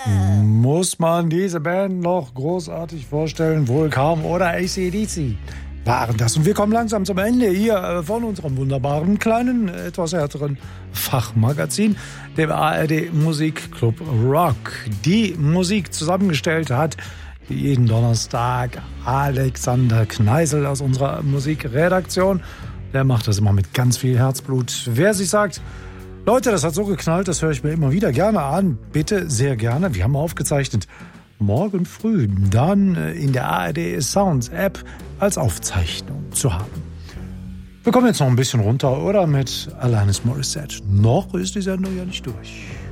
Muss man diese Band noch großartig vorstellen? Wohl kaum, oder? AC/DC waren das. Und wir kommen langsam zum Ende hier von unserem wunderbaren, kleinen, etwas härteren Fachmagazin, dem ARD Musikclub Rock. Die Musik zusammengestellt hat jeden Donnerstag Alexander Kneisel aus unserer Musikredaktion. Der macht das immer mit ganz viel Herzblut. Wer sich sagt, Leute, das hat so geknallt, das höre ich mir immer wieder gerne an. Bitte, sehr gerne. Wir haben aufgezeichnet morgen früh dann in der ARD Sounds App als Aufzeichnung zu haben. Wir kommen jetzt noch ein bisschen runter, oder? Mit Alanis Morissette. Noch ist die Sendung ja nicht durch.